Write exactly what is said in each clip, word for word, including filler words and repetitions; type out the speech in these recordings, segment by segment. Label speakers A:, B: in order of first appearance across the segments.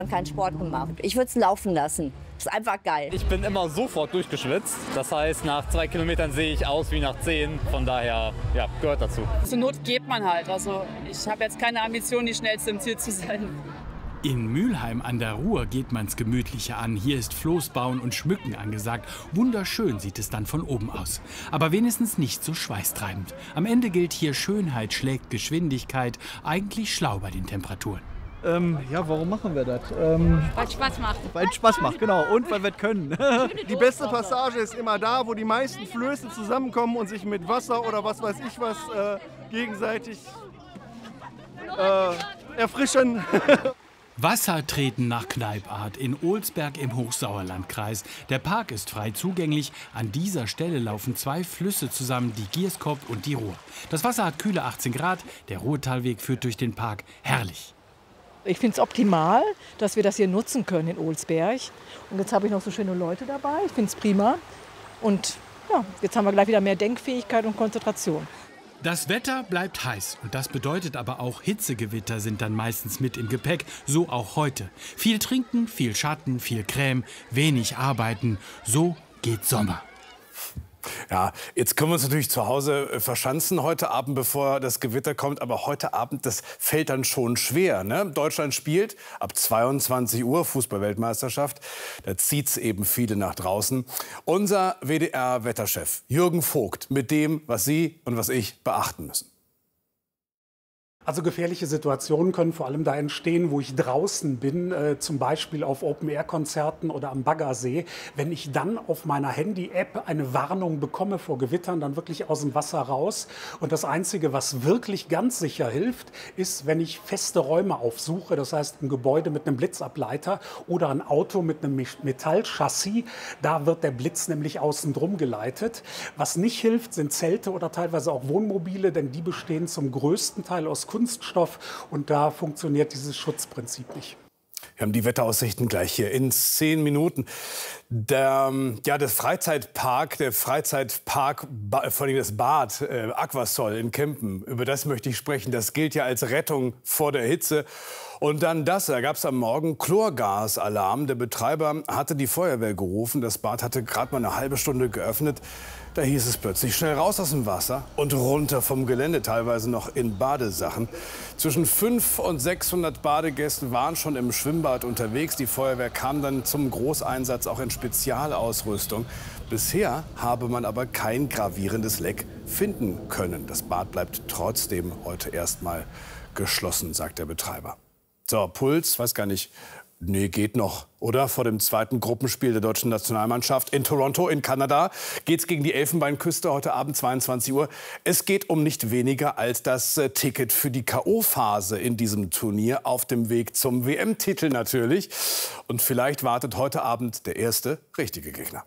A: Keinen Sport gemacht. Ich würde es laufen lassen. Ist einfach geil.
B: Ich bin immer sofort durchgeschwitzt. Das heißt, nach zwei Kilometern sehe ich aus wie nach zehn. Von daher, ja, gehört dazu.
C: Zur Not geht man halt. Also ich habe jetzt keine Ambition, die schnellste im Ziel zu sein.
D: In Mülheim an der Ruhr geht man's gemütlicher an. Hier ist Floßbauen und Schmücken angesagt. Wunderschön sieht es dann von oben aus. Aber wenigstens nicht so schweißtreibend. Am Ende gilt hier, Schönheit schlägt Geschwindigkeit. Eigentlich schlau bei den Temperaturen.
E: Ähm, ja, warum machen wir das? Ähm,
C: Weil es Spaß macht.
E: Weil es Spaß macht, genau. Und weil wir es können.
F: Die beste Passage ist immer da, wo die meisten Flöße zusammenkommen und sich mit Wasser oder was weiß ich was äh, gegenseitig äh, erfrischen.
D: Wasser treten nach Kneipart in Olsberg im Hochsauerlandkreis. Der Park ist frei zugänglich. An dieser Stelle laufen zwei Flüsse zusammen, die Gierskop und die Ruhr. Das Wasser hat kühle achtzehn Grad. Der Ruhrtalweg führt durch den Park. Herrlich.
G: Ich finde es optimal, dass wir das hier nutzen können in Olsberg. Und jetzt habe ich noch so schöne Leute dabei. Ich finde es prima. Und ja, jetzt haben wir gleich wieder mehr Denkfähigkeit und Konzentration.
D: Das Wetter bleibt heiß. Und das bedeutet aber auch, Hitzegewitter sind dann meistens mit im Gepäck. So auch heute. Viel trinken, viel Schatten, viel Creme, wenig arbeiten. So geht Sommer.
H: Ja, jetzt können wir uns natürlich zu Hause verschanzen heute Abend, bevor das Gewitter kommt. Aber heute Abend, das fällt dann schon schwer. Ne? Deutschland spielt ab zweiundzwanzig Uhr Fußball-Weltmeisterschaft. Da zieht's eben viele nach draußen. Unser W D R-Wetterchef Jürgen Vogt mit dem, was Sie und was ich beachten müssen.
I: Also gefährliche Situationen können vor allem da entstehen, wo ich draußen bin, äh, zum Beispiel auf Open-Air-Konzerten oder am Baggersee. Wenn ich dann auf meiner Handy-App eine Warnung bekomme vor Gewittern, dann wirklich aus dem Wasser raus. Und das Einzige, was wirklich ganz sicher hilft, ist, wenn ich feste Räume aufsuche, das heißt ein Gebäude mit einem Blitzableiter oder ein Auto mit einem Metallchassis, da wird der Blitz nämlich außen drum geleitet. Was nicht hilft, sind Zelte oder teilweise auch Wohnmobile, denn die bestehen zum größten Teil aus Kunststoff und da funktioniert dieses Schutzprinzip nicht.
H: Wir haben die Wetteraussichten gleich hier in zehn Minuten. Der, ja, das Freizeitpark, der Freizeitpark, vor allem das Bad äh, Aquasol in Kempen, über das möchte ich sprechen. Das gilt ja als Rettung vor der Hitze. Und dann das, da gab es am Morgen Chlorgasalarm. Der Betreiber hatte die Feuerwehr gerufen. Das Bad hatte gerade mal eine halbe Stunde geöffnet. Da hieß es plötzlich, schnell raus aus dem Wasser und runter vom Gelände, teilweise noch in Badesachen. Zwischen fünfhundert und sechshundert Badegästen waren schon im Schwimmbad unterwegs. Die Feuerwehr kam dann zum Großeinsatz auch in Spezialausrüstung. Bisher habe man aber kein gravierendes Leck finden können. Das Bad bleibt trotzdem heute erstmal geschlossen, sagt der Betreiber. So, Puls, weiß gar nicht. Nee, geht noch, oder? Vor dem zweiten Gruppenspiel der deutschen Nationalmannschaft in Toronto in Kanada geht's gegen die Elfenbeinküste heute Abend zweiundzwanzig Uhr. Es geht um nicht weniger als das äh, Ticket für die K O-Phase in diesem Turnier auf dem Weg zum W M-Titel natürlich. Und vielleicht wartet heute Abend der erste richtige Gegner.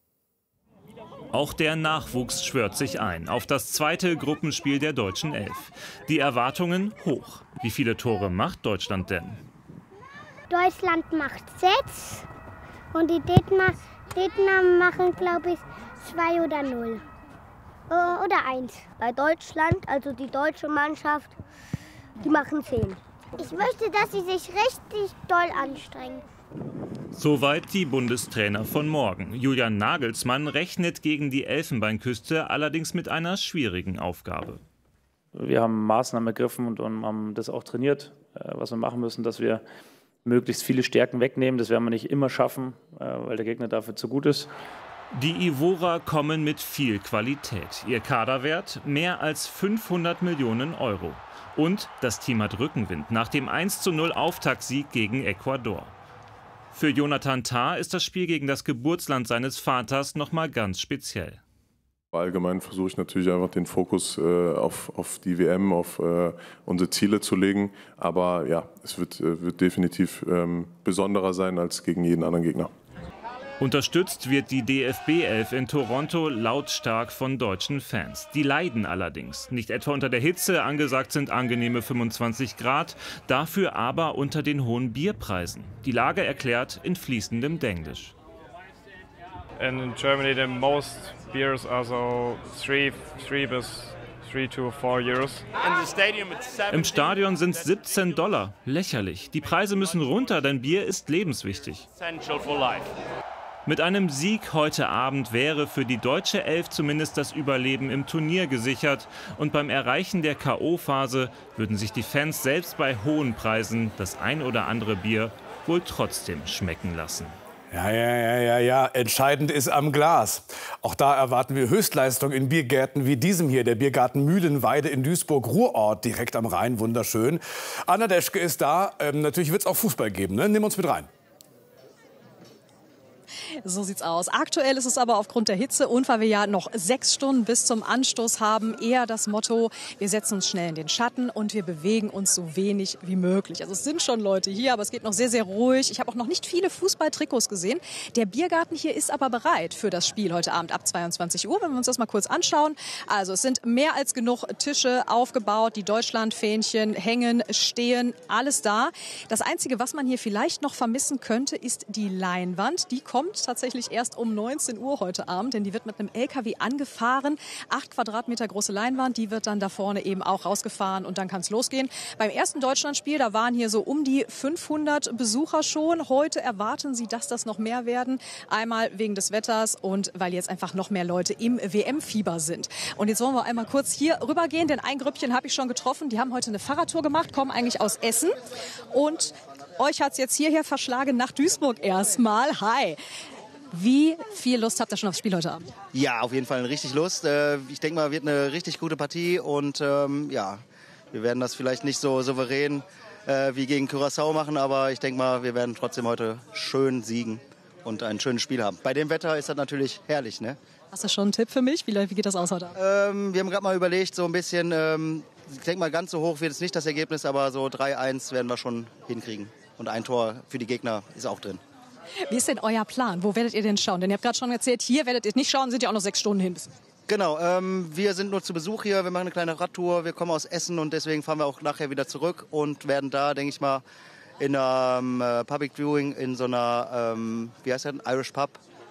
J: Auch der Nachwuchs schwört sich ein auf das zweite Gruppenspiel der deutschen Elf. Die Erwartungen hoch. Wie viele Tore macht Deutschland denn?
K: Deutschland macht sechs und die Gegner, Gegner machen, glaube ich, zwei oder null. Oder eins. Bei Deutschland, also die deutsche Mannschaft, die machen zehn. Ich möchte, dass sie sich richtig doll anstrengen.
J: Soweit die Bundestrainer von morgen. Julian Nagelsmann rechnet gegen die Elfenbeinküste allerdings mit einer schwierigen Aufgabe.
L: Wir haben Maßnahmen ergriffen und haben das auch trainiert, was wir machen müssen, dass wir möglichst viele Stärken wegnehmen. Das werden wir nicht immer schaffen, weil der Gegner dafür zu gut ist.
J: Die Ivorer kommen mit viel Qualität. Ihr Kaderwert mehr als fünfhundert Millionen Euro. Und das Team hat Rückenwind nach dem eins zu null Auftaktsieg gegen Ecuador. Für Jonathan Tah ist das Spiel gegen das Geburtsland seines Vaters noch mal ganz speziell.
M: Allgemein versuche ich natürlich einfach den Fokus äh, auf, auf die W M, auf äh, unsere Ziele zu legen. Aber ja, es wird, äh, wird definitiv ähm, besonderer sein als gegen jeden anderen Gegner.
J: Unterstützt wird die D F B elf in Toronto lautstark von deutschen Fans. Die leiden allerdings. Nicht etwa unter der Hitze, angesagt sind angenehme fünfundzwanzig Grad, dafür aber unter den hohen Bierpreisen. Die Lage erklärt in fließendem Denglisch.
N: And in Germany the most beers are so three, three bis
J: Im Stadion sind es siebzehn Dollar. Lächerlich. Die Preise müssen runter, denn Bier ist lebenswichtig. Mit einem Sieg heute Abend wäre für die deutsche Elf zumindest das Überleben im Turnier gesichert. Und beim Erreichen der K O-Phase würden sich die Fans selbst bei hohen Preisen das ein oder andere Bier wohl trotzdem schmecken lassen.
H: Ja, ja, ja, ja, ja. Entscheidend ist am Glas. Auch da erwarten wir Höchstleistung in Biergärten wie diesem hier. Der Biergarten Mühlenweide in Duisburg-Ruhrort, direkt am Rhein. Wunderschön. Anna Deschke ist da. Ähm, natürlich wird es auch Fußball geben. Ne? Nimm uns mit rein.
N: So sieht's aus. Aktuell ist es aber aufgrund der Hitze und weil wir ja noch sechs Stunden bis zum Anstoß haben, eher das Motto, wir setzen uns schnell in den Schatten und wir bewegen uns so wenig wie möglich. Also es sind schon Leute hier, aber es geht noch sehr, sehr ruhig. Ich habe auch noch nicht viele Fußballtrikots gesehen. Der Biergarten hier ist aber bereit für das Spiel heute Abend ab zweiundzwanzig Uhr, wenn wir uns das mal kurz anschauen. Also es sind mehr als genug Tische aufgebaut, die Deutschlandfähnchen hängen, stehen, alles da. Das Einzige, was man hier vielleicht noch vermissen könnte, ist die Leinwand. Die kommt tatsächlich erst um neunzehn Uhr heute Abend, denn die wird mit einem L K W angefahren. Acht Quadratmeter große Leinwand, die wird dann da vorne eben auch rausgefahren und dann kann es losgehen. Beim ersten Deutschlandspiel, da waren hier so um die fünfhundert Besucher schon. Heute erwarten sie, dass das noch mehr werden. Einmal wegen des Wetters und weil jetzt einfach noch mehr Leute im W M-Fieber sind. Und jetzt wollen wir einmal kurz hier rübergehen, denn ein Grüppchen habe ich schon getroffen. Die haben heute eine Fahrradtour gemacht, kommen eigentlich aus Essen und euch hat es jetzt hierher verschlagen nach Duisburg erstmal. Hi! Wie viel Lust habt ihr schon aufs Spiel heute Abend?
O: Ja, auf jeden Fall richtig Lust. Ich denke mal, wird eine richtig gute Partie und ähm, ja, wir werden das vielleicht nicht so souverän äh, wie gegen Curaçao machen, aber ich denke mal, wir werden trotzdem heute schön siegen und ein schönes Spiel haben. Bei dem Wetter ist das natürlich herrlich, ne?
N: Hast du schon einen Tipp für mich? Wie, wie geht das aus heute Abend?
O: Ähm, wir haben gerade mal überlegt, so ein bisschen, ähm, ich denke mal, ganz so hoch wird es nicht das Ergebnis, aber so drei eins werden wir schon hinkriegen. Und ein Tor für die Gegner ist auch drin.
N: Wie ist denn euer Plan? Wo werdet ihr denn schauen? Denn ihr habt gerade schon erzählt, hier werdet ihr nicht schauen, sind ja auch noch sechs Stunden hin.
O: Genau, ähm, wir sind nur zu Besuch hier, wir machen eine kleine Radtour, wir kommen aus Essen und deswegen fahren wir auch nachher wieder zurück und werden da, denke ich mal, in einem äh, Public Viewing in so einer, ähm, wie heißt das, Irish Pub,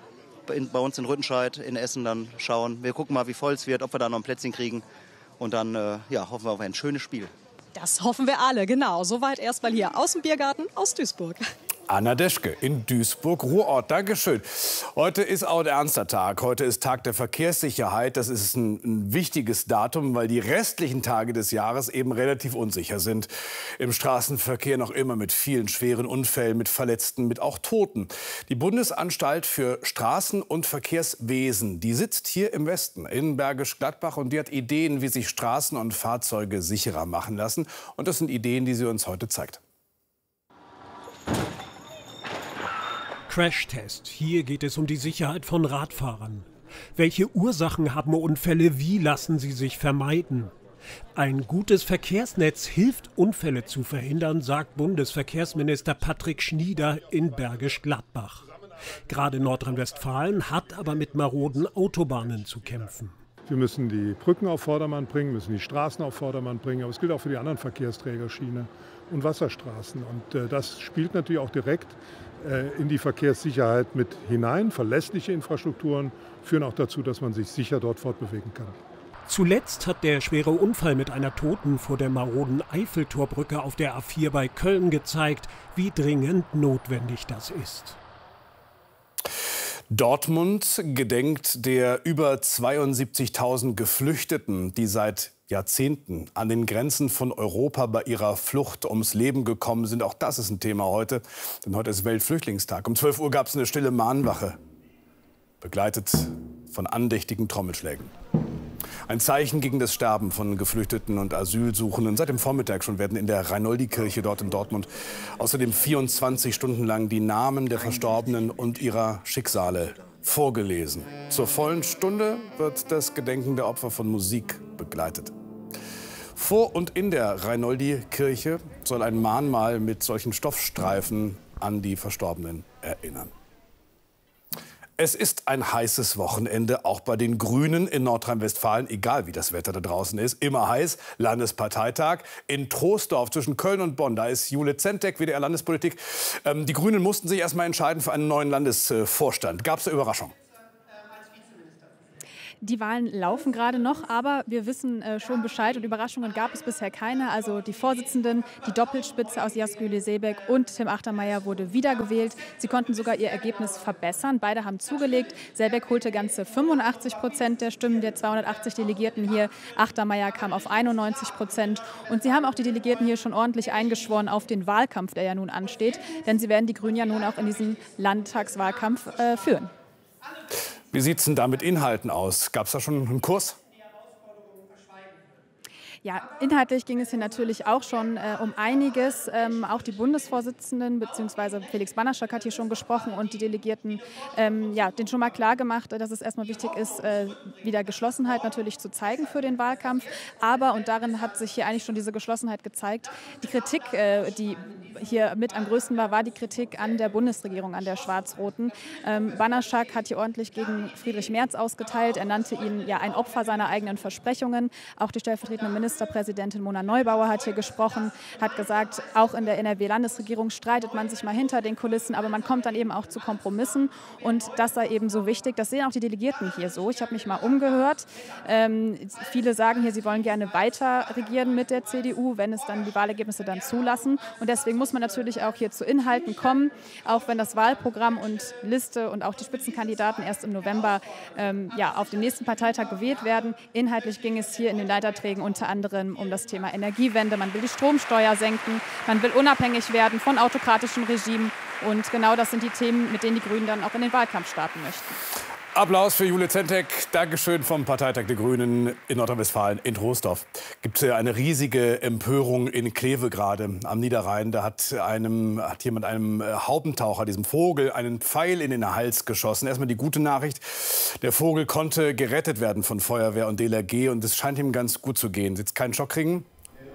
O: in, bei uns in Rüttenscheid in Essen dann schauen. Wir gucken mal, wie voll es wird, ob wir da noch ein Plätzchen kriegen und dann äh, ja, hoffen wir auf ein schönes Spiel.
N: Das hoffen wir alle, genau. Soweit erstmal hier aus dem Biergarten aus Duisburg.
H: Anna Deschke in Duisburg-Ruhrort. Dankeschön. Heute ist auch ein ernster Tag. Heute ist Tag der Verkehrssicherheit. Das ist ein, ein wichtiges Datum, weil die restlichen Tage des Jahres eben relativ unsicher sind. Im Straßenverkehr noch immer mit vielen schweren Unfällen, mit Verletzten, mit auch Toten. Die Bundesanstalt für Straßen- und Verkehrswesen, die sitzt hier im Westen in Bergisch Gladbach und die hat Ideen, wie sich Straßen und Fahrzeuge sicherer machen lassen. Und das sind Ideen, die sie uns heute zeigt.
P: Crashtest. Hier geht es um die Sicherheit von Radfahrern. Welche Ursachen haben Unfälle? Wie lassen sie sich vermeiden? Ein gutes Verkehrsnetz hilft, Unfälle zu verhindern, sagt Bundesverkehrsminister Patrick Schnieder in Bergisch Gladbach. Gerade Nordrhein-Westfalen hat aber mit maroden Autobahnen zu kämpfen.
Q: Wir müssen die Brücken auf Vordermann bringen, müssen die Straßen auf Vordermann bringen. Aber es gilt auch für die anderen Verkehrsträger, Schiene und Wasserstraßen. Und äh, das spielt natürlich auch direkt äh, in die Verkehrssicherheit mit hinein. Verlässliche Infrastrukturen führen auch dazu, dass man sich sicher dort fortbewegen kann.
P: Zuletzt hat der schwere Unfall mit einer Toten vor der maroden Eiffeltorbrücke auf der A vier bei Köln gezeigt, wie dringend notwendig das ist.
H: Dortmund gedenkt der über zweiundsiebzigtausend Geflüchteten, die seit Jahrzehnten an den Grenzen von Europa bei ihrer Flucht ums Leben gekommen sind. Auch das ist ein Thema heute, denn heute ist Weltflüchtlingstag. Um zwölf Uhr gab es eine stille Mahnwache, begleitet von andächtigen Trommelschlägen. Ein Zeichen gegen das Sterben von Geflüchteten und Asylsuchenden. Seit dem Vormittag schon werden in der Reinoldi-Kirche dort in Dortmund außerdem vierundzwanzig Stunden lang die Namen der Verstorbenen und ihrer Schicksale vorgelesen. Zur vollen Stunde wird das Gedenken der Opfer von Musik begleitet. Vor und in der Reinoldi-Kirche soll ein Mahnmal mit solchen Stoffstreifen an die Verstorbenen erinnern. Es ist ein heißes Wochenende, auch bei den Grünen in Nordrhein-Westfalen, egal wie das Wetter da draußen ist. Immer heiß, Landesparteitag in Troisdorf zwischen Köln und Bonn. Da ist Jule Zentek, W D R-Landespolitik. Ähm, die Grünen mussten sich erst mal entscheiden für einen neuen Landesvorstand. Gab es eine Überraschung?
N: Die Wahlen laufen gerade noch, aber wir wissen äh, schon Bescheid und Überraschungen gab es bisher keine. Also die Vorsitzenden, die Doppelspitze aus Yazgül Seebek und Tim Achtermeier wurde wiedergewählt. Sie konnten sogar ihr Ergebnis verbessern. Beide haben zugelegt. Seebek holte ganze fünfundachtzig Prozent der Stimmen der zweihundertachtzig Delegierten hier. Achtermeier kam auf einundneunzig Prozent. Und sie haben auch die Delegierten hier schon ordentlich eingeschworen auf den Wahlkampf, der ja nun ansteht. Denn sie werden die Grünen ja nun auch in diesem Landtagswahlkampf äh, führen.
H: Wie sieht es denn da mit Inhalten aus? Gab es da schon einen Kurs?
N: Ja, inhaltlich ging es hier natürlich auch schon äh, um einiges. Ähm, auch die Bundesvorsitzenden bzw. Felix Banaschak hat hier schon gesprochen und die Delegierten ähm, ja, denen schon mal klar gemacht, dass es erstmal wichtig ist, äh, wieder Geschlossenheit natürlich zu zeigen für den Wahlkampf. Aber, und darin hat sich hier eigentlich schon diese Geschlossenheit gezeigt, die Kritik, äh, die hier mit am größten war, war die Kritik an der Bundesregierung, an der Schwarz-Roten. Ähm, Banaschak hat hier ordentlich gegen Friedrich Merz ausgeteilt. Er nannte ihn ja ein Opfer seiner eigenen Versprechungen. Auch die stellvertretende Ministerin Ministerpräsidentin Mona Neubauer hat hier gesprochen, hat gesagt, auch in der N R W-Landesregierung streitet man sich mal hinter den Kulissen, aber man kommt dann eben auch zu Kompromissen und das sei eben so wichtig. Das sehen auch die Delegierten hier so. Ich habe mich mal umgehört. Ähm, viele sagen hier, sie wollen gerne weiter regieren mit der C D U, wenn es dann die Wahlergebnisse dann zulassen. Und deswegen muss man natürlich auch hier zu Inhalten kommen, auch wenn das Wahlprogramm und Liste und auch die Spitzenkandidaten erst im November ähm, ja, auf dem nächsten Parteitag gewählt werden. Inhaltlich ging es hier in den Leiterträgen unter anderem um das Thema Energiewende. Man will die Stromsteuer senken, man will unabhängig werden von autokratischen Regimen. Und genau das sind die Themen, mit denen die Grünen dann auch in den Wahlkampf starten möchten.
H: Applaus für Jule Zentek. Dankeschön vom Parteitag der Grünen in Nordrhein-Westfalen in Troisdorf. Gibt es ja eine riesige Empörung in Kleve gerade am Niederrhein. Da hat, einem, hat jemand einem Haubentaucher, diesem Vogel, einen Pfeil in den Hals geschossen. Erstmal die gute Nachricht, der Vogel konnte gerettet werden von Feuerwehr und D L R G und es scheint ihm ganz gut zu gehen. Jetzt keinen Schock kriegen?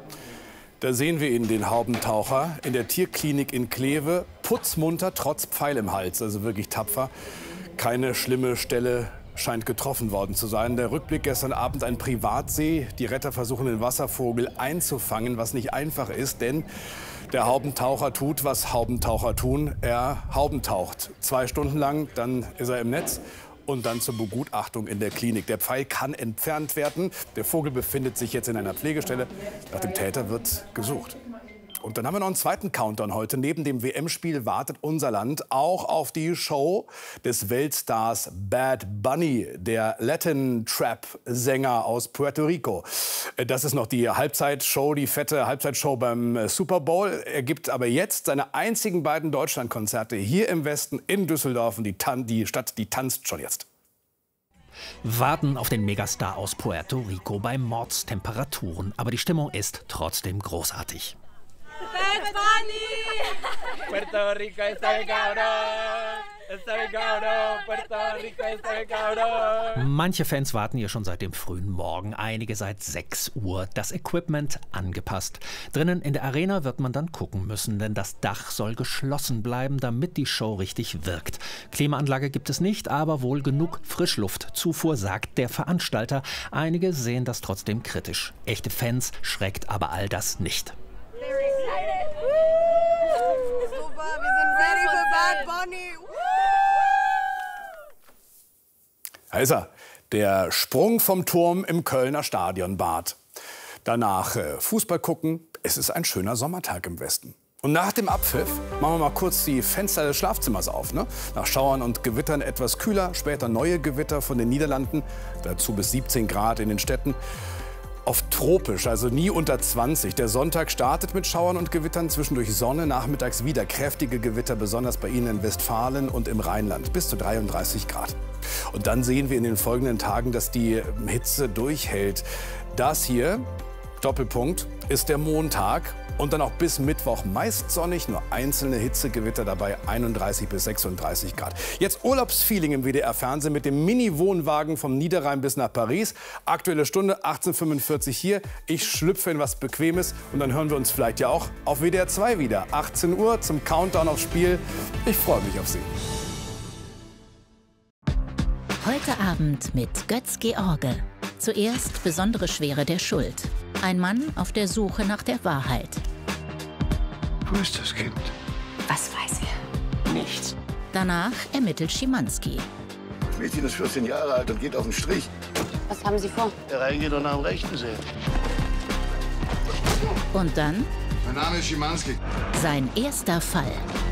H: Da sehen wir ihn, den Haubentaucher, in der Tierklinik in Kleve, putzmunter, trotz Pfeil im Hals, also wirklich tapfer. Keine schlimme Stelle scheint getroffen worden zu sein. Der Rückblick gestern Abend, ein Privatsee. Die Retter versuchen, den Wasservogel einzufangen, was nicht einfach ist, denn der Haubentaucher tut, was Haubentaucher tun. Er haubentaucht. Zwei Stunden lang, dann ist er im Netz und dann zur Begutachtung in der Klinik. Der Pfeil kann entfernt werden. Der Vogel befindet sich jetzt in einer Pflegestelle. Nach dem Täter wird gesucht. Und dann haben wir noch einen zweiten Countdown heute. Neben dem W M-Spiel wartet unser Land auch auf die Show des Weltstars Bad Bunny, der Latin-Trap-Sänger aus Puerto Rico. Das ist noch die Halbzeitshow, die fette Halbzeitshow beim Super Bowl. Er gibt aber jetzt seine einzigen beiden Deutschlandkonzerte hier im Westen in Düsseldorf. Und die, Tan- die Stadt, die tanzt schon jetzt.
R: Warten auf den Megastar aus Puerto Rico bei Mordstemperaturen. Aber die Stimmung ist trotzdem großartig.
S: Bad Bunny! Puerto Rico está bien cabrón. Está bien cabrón. Puerto Rico está bien cabrón.
R: Manche Fans warten hier schon seit dem frühen Morgen, einige seit sechs Uhr. Das Equipment angepasst. Drinnen in der Arena wird man dann gucken müssen, denn das Dach soll geschlossen bleiben, damit die Show richtig wirkt. Klimaanlage gibt es nicht, aber wohl genug Frischluftzufuhr, sagt der Veranstalter. Einige sehen das trotzdem kritisch. Echte Fans schreckt aber all das nicht.
S: Super, wir sind ready für Bad Bunny.
H: Da ist er, der Sprung vom Turm im Kölner Stadionbad. Danach äh, Fußball gucken. Es ist ein schöner Sommertag im Westen. Und nach dem Abpfiff machen wir mal kurz die Fenster des Schlafzimmers auf. Ne? Nach Schauern und Gewittern etwas kühler, später neue Gewitter von den Niederlanden. Dazu bis siebzehn Grad in den Städten. Oft tropisch, also nie unter zwanzig. Der Sonntag startet mit Schauern und Gewittern, zwischendurch Sonne, nachmittags wieder kräftige Gewitter, besonders bei Ihnen in Westfalen und im Rheinland, bis zu dreiunddreißig Grad. Und dann sehen wir in den folgenden Tagen, dass die Hitze durchhält. Das hier, Doppelpunkt, ist der Montag. Und dann auch bis Mittwoch meist sonnig, nur einzelne Hitzegewitter dabei, einunddreißig bis sechsunddreißig Grad. Jetzt Urlaubsfeeling im W D R-Fernsehen mit dem Mini-Wohnwagen vom Niederrhein bis nach Paris. Aktuelle Stunde achtzehn Uhr fünfundvierzig hier. Ich schlüpfe in was Bequemes und dann hören wir uns vielleicht ja auch auf W D R zwei wieder. achtzehn Uhr zum Countdown aufs Spiel. Ich freue mich auf Sie.
T: Heute Abend mit Götz-George. Zuerst besondere Schwere der Schuld. Ein Mann auf der Suche nach der Wahrheit.
U: Wo ist das Kind?
T: Was weiß er?
U: Nichts.
T: Danach ermittelt Schimanski.
U: Das Mädchen ist vierzehn Jahre alt und geht auf den Strich.
A: Was haben Sie vor?
U: Der reingeht und nach dem Rechten sehen.
T: Und dann
U: Mein Name ist Schimanski.
T: sein erster Fall.